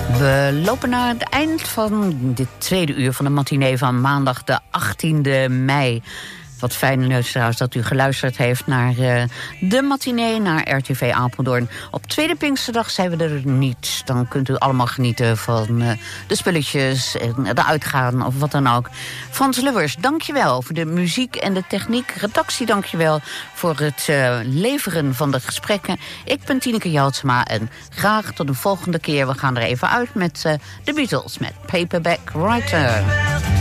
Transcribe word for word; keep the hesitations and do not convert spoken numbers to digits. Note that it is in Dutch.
We lopen naar het eind van dit tweede uur van de matinee van maandag de achttiende mei. Wat fijn nieuws trouwens dat u geluisterd heeft naar uh, de matinee, naar R T V Apeldoorn. Op tweede Pinksterdag zijn we er niet. Dan kunt u allemaal genieten van uh, de spulletjes, de uitgaan of wat dan ook. Frans Lubbers, dankjewel voor de muziek en de techniek. Redactie, dankjewel voor het uh, leveren van de gesprekken. Ik ben Tineke Joutsema en graag tot de volgende keer. We gaan er even uit met uh, de Beatles, met Paperback Writer.